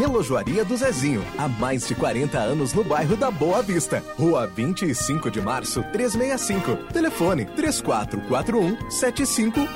Relojoaria do Zezinho, há mais de 40 anos no bairro da Boa Vista. Rua 25 de Março, 365. Telefone 3441-7588.